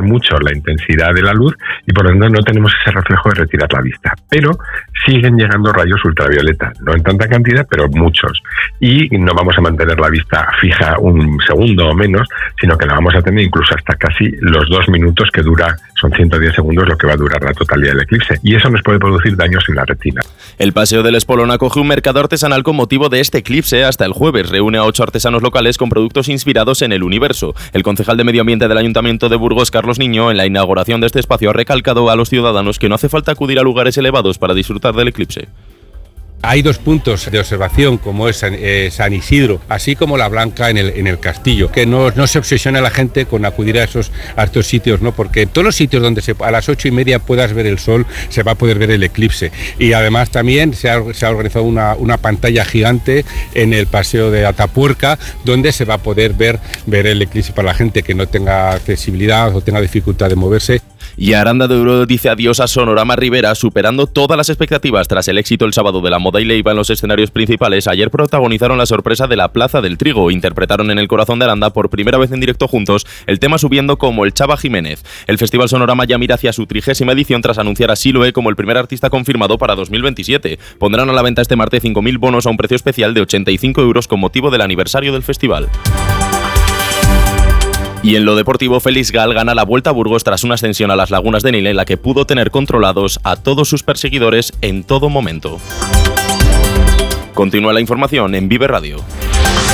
mucho la intensidad de la luz y por lo tanto no tenemos ese reflejo de retirar la vista. Pero siguen llegando rayos ultravioleta, no en tanta cantidad, pero muchos. Y no vamos a mantener la vista fija un segundo o menos, sino que la vamos a tener incluso hasta casi los 2 minutos que dura, son 110 segundos lo que va a durar la totalidad del eclipse. Y eso nos puede producir daños en la retina. El Paseo del Espolón acoge un mercado artesanal con motivo de este eclipse hasta el jueves. Reúne a 8 artesanos locales con productos inspirados en el universo. El concejal de Medio Ambiente del Ayuntamiento de Burgos, Carlos Niño, en la inauguración de este espacio ha recalcado a los ciudadanos que no hace falta acudir a lugares elevados para disfrutar del eclipse. Hay 2 puntos de observación, como es San Isidro, así como La Blanca en el Castillo. Que no se obsesione la gente con acudir a estos sitios, ¿no? Porque en todos los sitios donde a las 8:30 puedas ver el sol, se va a poder ver el eclipse. Y además también se ha organizado una pantalla gigante en el Paseo de Atapuerca, donde se va a poder ver el eclipse para la gente que no tenga accesibilidad o tenga dificultad de moverse. Y Aranda de Duero dice adiós a Sonorama Ribera, superando todas las expectativas tras el éxito el sábado de la Moda y Leiva en los escenarios principales. Ayer protagonizaron la sorpresa de la Plaza del Trigo. Interpretaron en el corazón de Aranda por primera vez en directo juntos el tema Subiendo como el Chava Jiménez. El Festival Sonorama ya mira hacia su 30ª edición tras anunciar a Siloe como el primer artista confirmado para 2027. Pondrán a la venta este martes 5.000 bonos a un precio especial de 85 € con motivo del aniversario del festival. Y en lo deportivo, Félix Gal gana la Vuelta a Burgos tras una ascensión a las Lagunas de Nil en la que pudo tener controlados a todos sus perseguidores en todo momento. Continúa la información en Vive Radio.